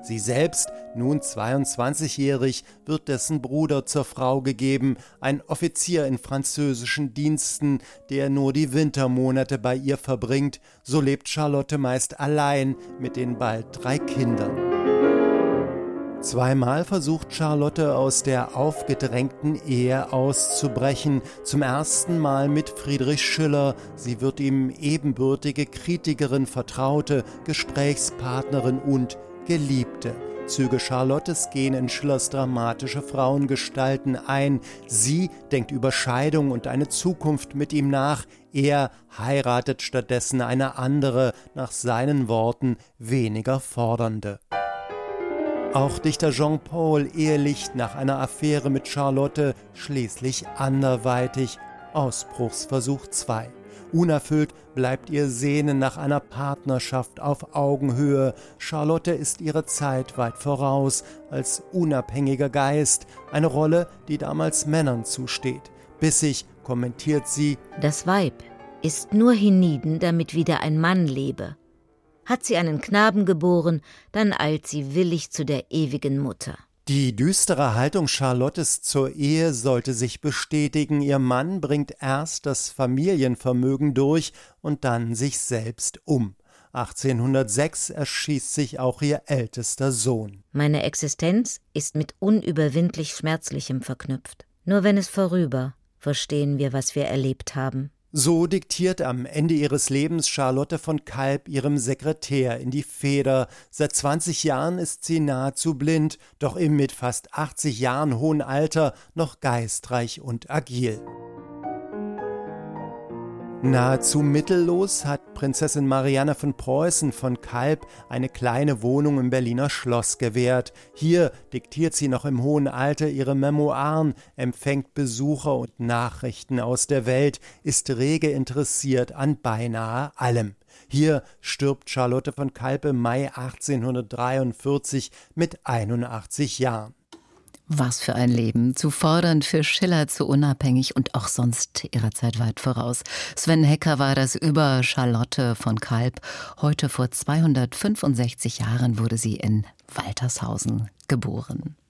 Sie selbst, nun 22-jährig, wird dessen Bruder zur Frau gegeben, ein Offizier in französischen Diensten, der nur die Wintermonate bei ihr verbringt. So lebt Charlotte meist allein mit den bald 3 Kindern. Zweimal versucht Charlotte aus der aufgedrängten Ehe auszubrechen. Zum ersten Mal mit Friedrich Schiller. Sie wird ihm ebenbürtige Kritikerin, Vertraute, Gesprächspartnerin und Geliebte. Züge Charlottes gehen in Schillers dramatische Frauengestalten ein. Sie denkt über Scheidung und eine Zukunft mit ihm nach. Er heiratet stattdessen eine andere, nach seinen Worten weniger fordernde. Auch Dichter Jean-Paul ehelicht nach einer Affäre mit Charlotte schließlich anderweitig. Ausbruchsversuch 2. Unerfüllt bleibt ihr Sehnen nach einer Partnerschaft auf Augenhöhe. Charlotte ist ihre Zeit weit voraus, als unabhängiger Geist, eine Rolle, die damals Männern zusteht. Bissig kommentiert sie: Das Weib ist nur hienieden, damit wieder ein Mann lebe. Hat sie einen Knaben geboren, dann eilt sie willig zu der ewigen Mutter. Die düstere Haltung Charlottes zur Ehe sollte sich bestätigen. Ihr Mann bringt erst das Familienvermögen durch und dann sich selbst um. 1806 erschießt sich auch ihr ältester Sohn. Meine Existenz ist mit unüberwindlich Schmerzlichem verknüpft. Nur wenn es vorüber, verstehen wir, was wir erlebt haben. So diktiert am Ende ihres Lebens Charlotte von Kalb ihrem Sekretär in die Feder. Seit 20 Jahren ist sie nahezu blind, doch im mit fast 80 Jahren hohen Alter noch geistreich und agil. Nahezu mittellos hat Prinzessin Marianne von Preußen von Kalb eine kleine Wohnung im Berliner Schloss gewährt. Hier diktiert sie noch im hohen Alter ihre Memoiren, empfängt Besucher und Nachrichten aus der Welt, ist rege interessiert an beinahe allem. Hier stirbt Charlotte von Kalb im Mai 1843 mit 81 Jahren. Was für ein Leben, zu fordernd für Schiller, zu unabhängig und auch sonst ihrer Zeit weit voraus. Sven Hecker war das über Charlotte von Kalb. Heute vor 265 Jahren wurde sie in Waltershausen geboren.